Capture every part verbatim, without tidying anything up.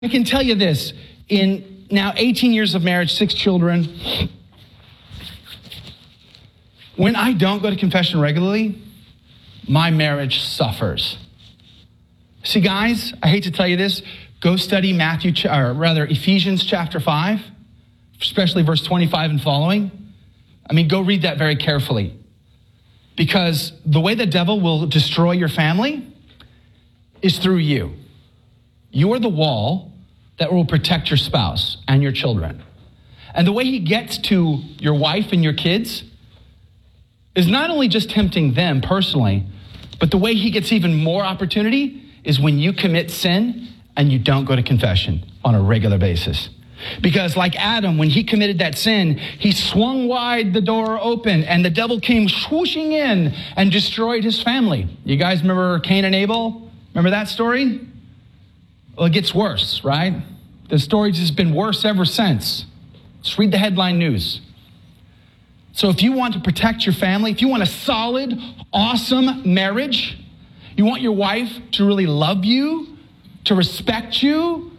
I can tell you this, in now eighteen years of marriage, six children, when I don't go to confession regularly, my marriage suffers. See, guys, I hate to tell you this, go study Matthew, or rather Ephesians chapter five, especially verse twenty-five and following. I mean, go read that very carefully. Because the way the devil will destroy your family is through you. You are the wall that will protect your spouse and your children. And the way he gets to your wife and your kids is not only just tempting them personally, but the way he gets even more opportunity is when you commit sin and you don't go to confession on a regular basis. Because like Adam, when he committed that sin, he swung wide the door open and the devil came swooshing in and destroyed his family. You guys remember Cain and Abel? Remember that story? Well, it gets worse, right? The story's just been worse ever since. Just read the headline news. So if you want to protect your family, if you want a solid, awesome marriage, you want your wife to really love you, to respect you,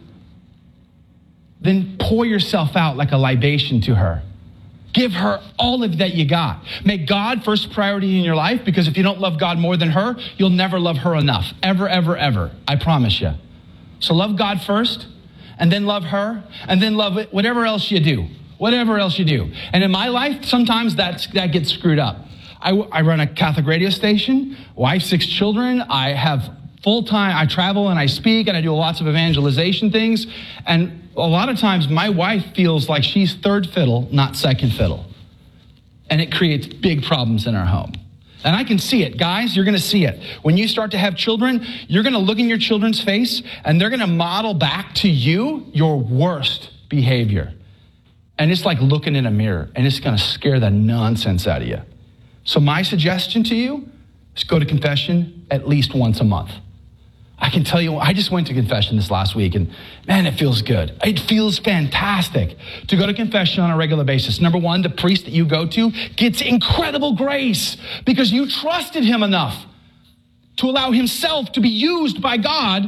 then pour yourself out like a libation to her. Give her all of that you got. Make God first priority in your life, because if you don't love God more than her, you'll never love her enough. Ever, ever, ever. I promise you. So love God first, and then love her, and then love it, whatever else you do. Whatever else you do. And in my life, sometimes that's, that gets screwed up. I, I run a Catholic radio station, wife, six children. I have full-time, I travel and I speak and I do lots of evangelization things. And a lot of times my wife feels like she's third fiddle, not second fiddle. And it creates big problems in our home. And I can see it. Guys, you're going to see it. When you start to have children, you're going to look in your children's face and they're going to model back to you your worst behavior. And it's like looking in a mirror, and it's going to scare the nonsense out of you. So my suggestion to you is go to confession at least once a month. I can tell you, I just went to confession this last week, and man, it feels good. It feels fantastic to go to confession on a regular basis. Number one, the priest that you go to gets incredible grace because you trusted him enough to allow himself to be used by God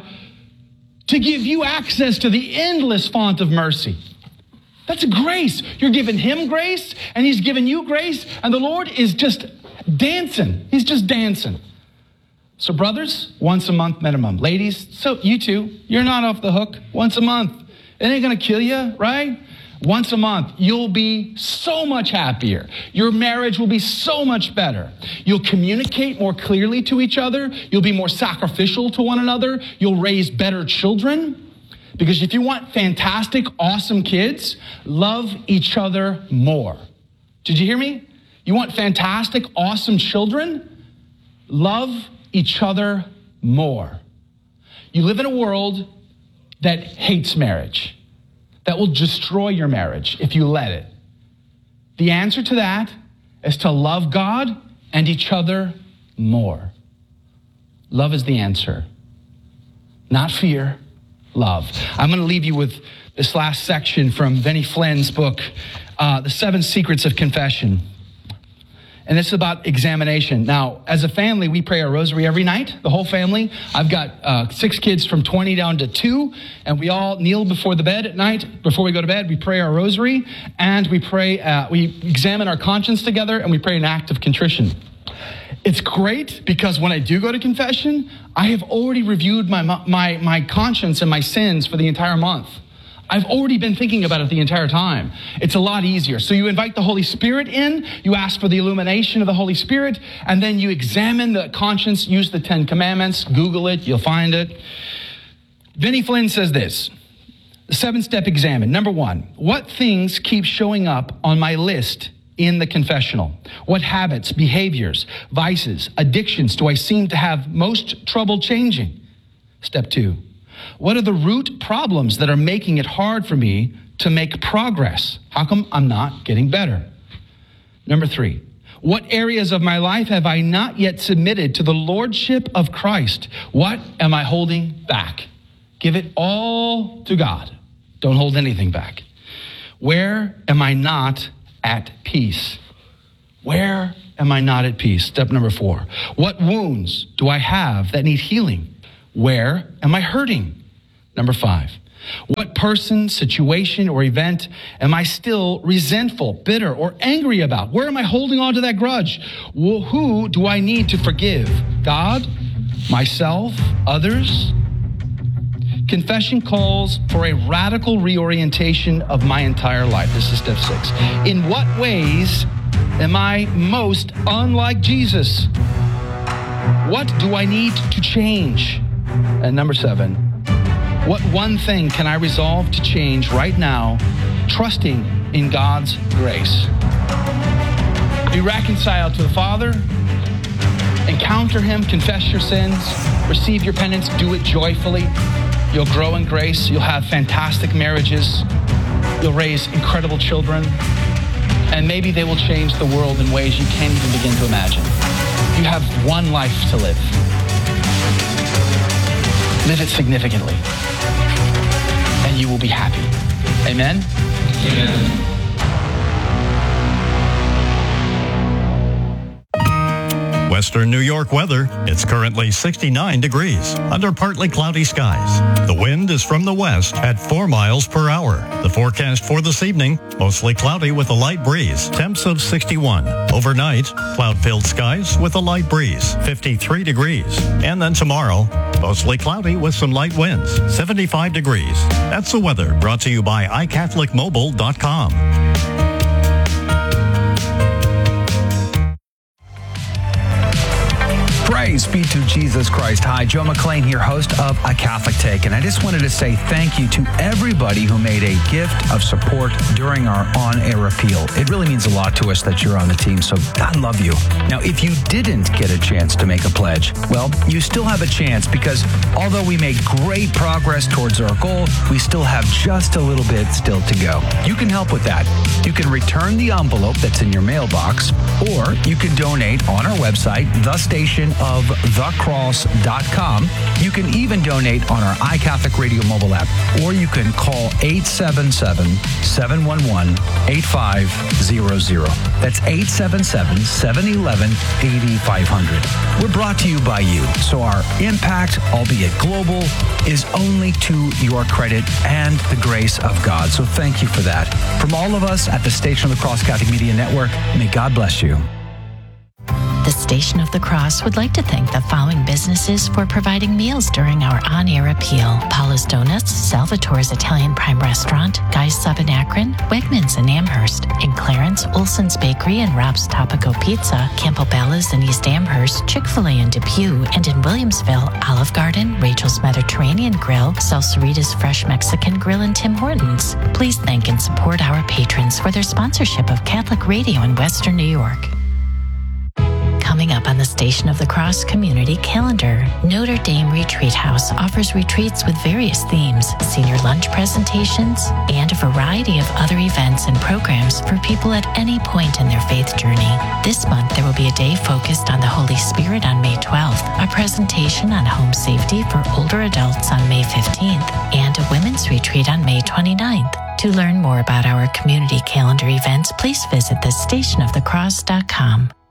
to give you access to the endless font of mercy. That's a grace. You're giving him grace, and he's giving you grace, and the Lord is just dancing. He's just dancing. So brothers, once a month minimum. Ladies, so you too, you're not off the hook. Once a month. It ain't going to kill you, right? Once a month, you'll be so much happier. Your marriage will be so much better. You'll communicate more clearly to each other. You'll be more sacrificial to one another. You'll raise better children. Because if you want fantastic, awesome kids, love each other more. Did you hear me? You want fantastic, awesome children? Love each other more. You live in a world that hates marriage, that will destroy your marriage if you let it. The answer to that is to love God and each other more. Love is the answer. Not fear. Love. I'm going to leave you with this last section from Benny Flynn's book, uh, The Seven Secrets of Confession. And it's about examination. Now, as a family, we pray our rosary every night, the whole family. I've got uh, six kids from twenty down to two, and we all kneel before the bed at night. Before we go to bed, we pray our rosary, and we pray, uh, we examine our conscience together, and we pray an act of contrition. It's great because when I do go to confession, I have already reviewed my, my, my conscience and my sins for the entire month. I've already been thinking about it the entire time. It's a lot easier. So you invite the Holy Spirit in, you ask for the illumination of the Holy Spirit, and then you examine the conscience, use the Ten Commandments, Google it, you'll find it. Benny Flynn says this, the seven-step examine. Number one, what things keep showing up on my list in the confessional? What habits, behaviors, vices, addictions do I seem to have most trouble changing? Step two, what are the root problems that are making it hard for me to make progress? How come I'm not getting better? Number three, what areas of my life have I not yet submitted to the Lordship of Christ? What am I holding back? Give it all to God. Don't hold anything back. Where am I not at peace? Where am I not at peace? Step number four. What wounds do I have that need healing? Where am I hurting? Number five. What person, situation, or event am I still resentful, bitter, or angry about? Where am I holding on to that grudge? Who do I need to forgive? God? Myself? Others? Confession calls for a radical reorientation of my entire life. This is step six. In what ways am I most unlike Jesus? What do I need to change? And number seven, what one thing can I resolve to change right now, trusting in God's grace? Be reconciled to the Father, encounter Him, confess your sins, receive your penance, do it joyfully. You'll grow in grace, you'll have fantastic marriages, you'll raise incredible children, and maybe they will change the world in ways you can't even begin to imagine. You have one life to live. Live it significantly, and you will be happy. Amen? Amen. Western New York weather. It's currently sixty-nine degrees under partly cloudy skies. The wind is from the west at four miles per hour. The forecast for this evening, mostly cloudy with a light breeze. Temps of sixty-one. Overnight, cloud-filled skies with a light breeze, fifty-three degrees. And then tomorrow, mostly cloudy with some light winds, seventy-five degrees. That's the weather brought to you by i catholic mobile dot com. Praise be to Jesus Christ. Hi, Joe McLean here, host of A Catholic Take. And I just wanted to say thank you to everybody who made a gift of support during our on-air appeal. It really means a lot to us that you're on the team, so God love you. Now, if you didn't get a chance to make a pledge, well, you still have a chance because although we made great progress towards our goal, we still have just a little bit still to go. You can help with that. You can return the envelope that's in your mailbox, or you can donate on our website, the station of the cross dot com. You can even donate on our iCatholic Radio mobile app, or you can call eight seven seven, seven one one, eight five zero zero. That's eight seven seven, seven one one, eight five zero zero. We're brought to you by you, so our impact, albeit global, is only to your credit and the grace of God. So thank you for that. From all of us at the Station of the Cross Catholic Media Network, may God bless you. The Station of the Cross would like to thank the following businesses for providing meals during our on-air appeal. Paula's Donuts, Salvatore's Italian Prime Restaurant, Guy's Sub in Akron, Wegmans in Amherst, in Clarence, Olson's Bakery and Rob's Topico Pizza, Campobello's in East Amherst, Chick-fil-A in Depew, and in Williamsville, Olive Garden, Rachel's Mediterranean Grill, Salsarita's Fresh Mexican Grill, and Tim Hortons. Please thank and support our patrons for their sponsorship of Catholic Radio in Western New York. Coming up on the Station of the Cross community calendar, Notre Dame Retreat House offers retreats with various themes, senior lunch presentations, and a variety of other events and programs for people at any point in their faith journey. This month, there will be a day focused on the Holy Spirit on May twelfth, a presentation on home safety for older adults on May fifteenth, and a women's retreat on May twenty-ninth. To learn more about our community calendar events, please visit the station of the cross dot com.